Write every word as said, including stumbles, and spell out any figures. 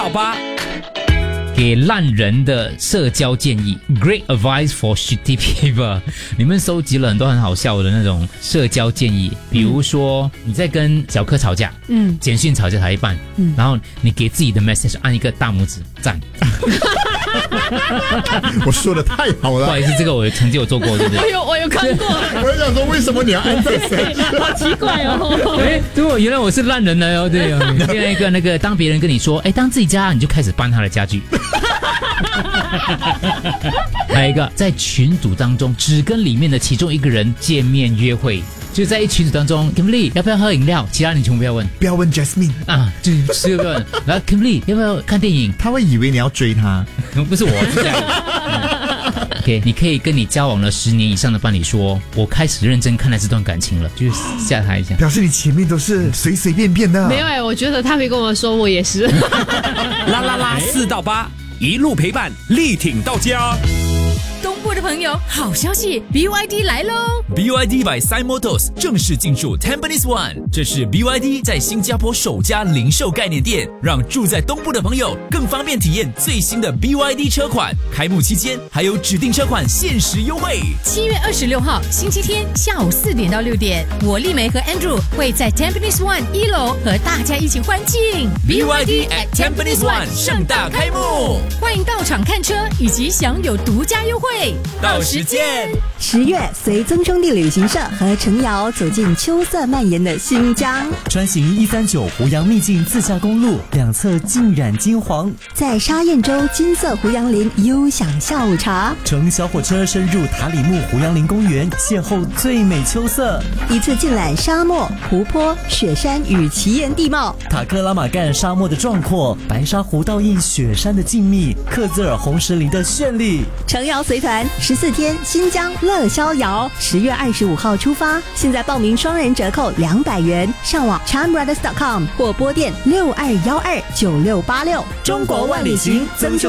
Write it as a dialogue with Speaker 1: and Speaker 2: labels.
Speaker 1: 好吧。
Speaker 2: 给烂人的社交建议 ，Great advice for shitty people。你们收集了很多很好笑的那种社交建议，比如说你在跟小柯吵架，嗯，简讯吵架吵一半，嗯，然后你给自己的 message 按一个大拇指赞。
Speaker 3: 我说的太好了，
Speaker 2: 不好意思，这个我曾经有做过，对不对？
Speaker 4: 我有我有看过，
Speaker 3: 我想说为什么你要按这个？
Speaker 4: 好奇怪哦。
Speaker 2: 哎，对，我原来我是烂人了哦，对哦。另外一个那个，当别人跟你说，哎，当自己家，你就开始搬他的家具。还有一个，在群组当中只跟里面的其中一个人见面约会，就在一群组当中 Kimberly 要不要喝饮料，其他你全部不要问，
Speaker 3: 不要问 Jasmine
Speaker 2: 啊，就是不要问。然后 Kimberly 要不要看电影，
Speaker 3: 他会以为你要追他，
Speaker 2: 不是我是这样、嗯、OK， 你可以跟你交往了十年以上的伴侣说，我开始认真看待这段感情了，就是吓他一下，
Speaker 3: 表示你前面都是随随便便的。
Speaker 4: 没有哎，我觉得他会跟我说，我也是。
Speaker 1: 啦啦啦四到八，一路陪伴，力挺到家。
Speaker 5: 东部的朋友，好消息 ，B Y D 来喽
Speaker 6: ！B Y D by Sai Motors 正式进驻 Tampines One， 这是 B Y D 在新加坡首家零售概念店，让住在东部的朋友更方便体验最新的 B Y D 车款。开幕期间还有指定车款限时优惠。
Speaker 5: 七月二十六号星期天下午四点到六点，我丽梅和 Andrew 会在 Tampines One 一楼和大家一起欢庆
Speaker 6: B Y D at Tampines One 盛大开幕，
Speaker 5: 欢迎到场看车以及享有独家优惠。
Speaker 6: 到时见！
Speaker 7: 十月，随曾兄弟旅行社和程瑶走进秋色蔓延的新疆，
Speaker 8: 穿行一三九湖阳秘境自驾公路，两侧浸染金黄，
Speaker 7: 在沙堰洲金色胡杨林悠享下午茶，
Speaker 8: 乘小火车深入塔里木胡杨林公园，邂逅最美秋色，
Speaker 7: 一次尽览沙漠、湖泊、雪山与奇岩地貌，
Speaker 8: 塔克拉玛干沙漠的壮阔，白沙湖倒映雪山的静谧，克孜尔红石林的绚丽。
Speaker 7: 程瑶随团十四天新疆乐逍遥，十月二十五号出发，现在报名双人折扣两百元，上网 charmbrothers dot com 或拨电六二一二九六八六。
Speaker 8: 中国万里行，曾兄